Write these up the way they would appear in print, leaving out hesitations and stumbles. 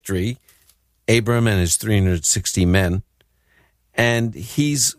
Abram and his 360 men, and he's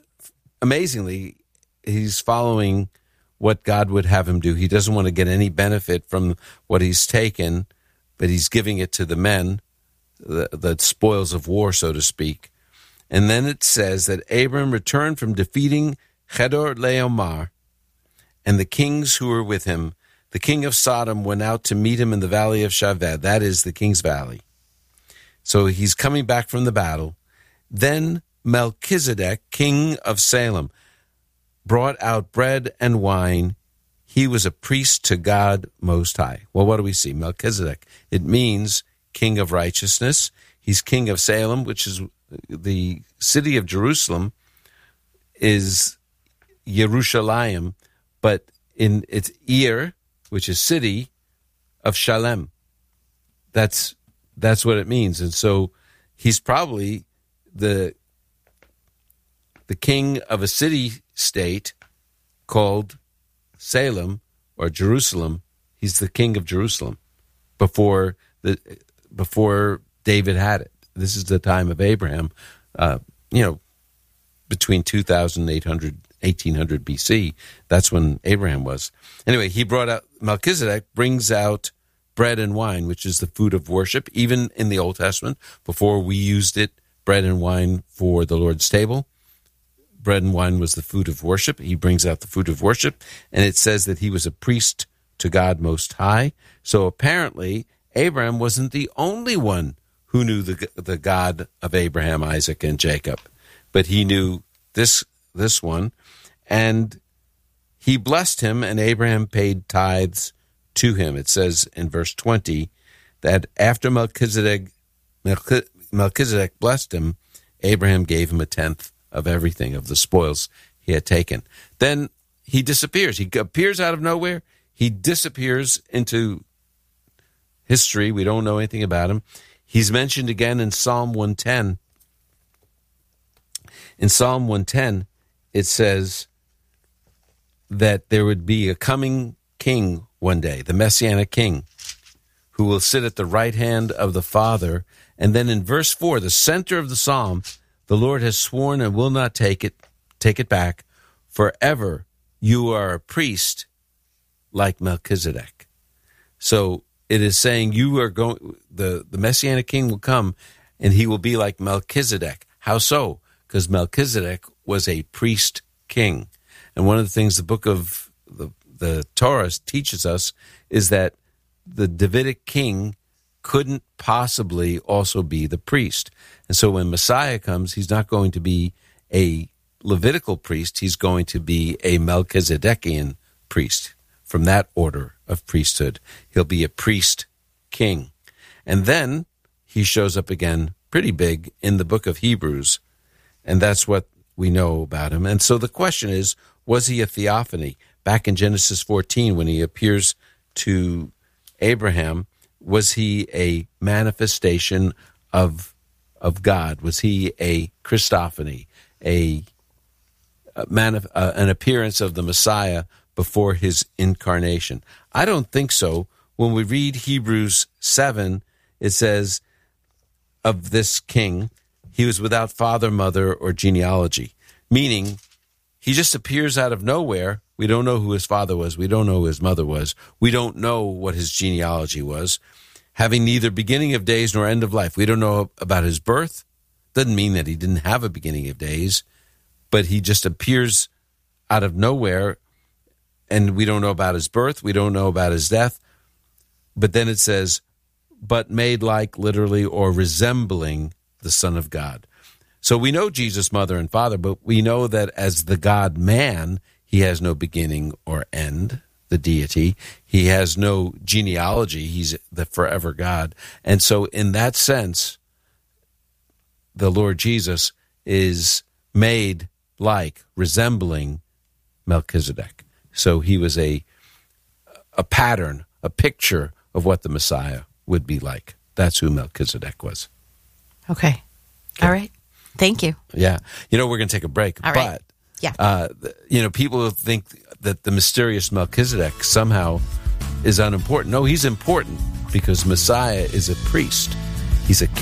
following what God would have him do. He doesn't want to get any benefit from what he's taken, but he's giving it to the men, the spoils of war, so to speak. And then it says that Abram returned from defeating Chedor Laomer, and the kings who were with him. The king of Sodom went out to meet him in the valley of Shaveh. That is the king's valley. So he's coming back from the battle. Then Melchizedek, king of Salem, brought out bread and wine. He was a priest to God Most High. Well, what do we see? Melchizedek. It means king of righteousness. He's king of Salem, which is the city of Jerusalem, is Yerushalayim, but in its Ir, which is city of Shalem. That's what it means. And so he's probably the king of a city-state called Salem or Jerusalem. He's the king of Jerusalem before David had it. This is the time of Abraham, between 1800 BC. That's when Abraham was. Anyway, Melchizedek brings out bread and wine, which is the food of worship. Even in the Old Testament, before we used it, bread and wine for the Lord's table, bread and wine was the food of worship. He brings out the food of worship, and it says that he was a priest to God Most High. So apparently, Abraham wasn't the only one who knew the God of Abraham, Isaac, and Jacob, but he knew this one, and he blessed him, and Abraham paid tithes to him. It says in verse 20 that after Melchizedek blessed him, Abraham gave him a tenth of everything, of the spoils he had taken. Then he disappears. He appears out of nowhere. He disappears into history. We don't know anything about him. He's mentioned again in Psalm 110. In Psalm 110, it says that there would be a coming king one day, the Messianic king, who will sit at the right hand of the Father. And then in verse 4, the center of the psalm, the Lord has sworn and will not take it back. Forever you are a priest like Melchizedek. So it is saying you are going, the Messianic king will come and he will be like Melchizedek. How so? Because Melchizedek was a priest king. And one of the things the book of the Torah teaches us is that the Davidic king couldn't possibly also be the priest. And so when Messiah comes, he's not going to be a Levitical priest, he's going to be a Melchizedekian priest from that order of priesthood. He'll be a priest king. And then he shows up again pretty big in the book of Hebrews, and that's what we know about him. And so the question is, was he a theophany? Back in Genesis 14, when he appears to Abraham, was he a manifestation of God? Was he a Christophany, an appearance of the Messiah before his incarnation? I don't think so. When we read Hebrews 7, it says of this king, he was without father, mother, or genealogy, meaning he just appears out of nowhere. We don't know who his father was. We don't know who his mother was. We don't know what his genealogy was. Having neither beginning of days nor end of life. We don't know about his birth. Doesn't mean that he didn't have a beginning of days, but he just appears out of nowhere, and we don't know about his birth. We don't know about his death. But then it says, but made like, literally, or resembling the Son of God. So we know Jesus' mother and father, but we know that as the God-man, he has no beginning or end, the deity. He has no genealogy. He's the forever God. And so in that sense, the Lord Jesus is made like, resembling Melchizedek. So he was a pattern, a picture of what the Messiah would be like. That's who Melchizedek was. Okay. All right. Thank you. Yeah. We're going to take a break. All right. Yeah. People think that the mysterious Melchizedek somehow is unimportant. No, he's important because Messiah is a priest. He's a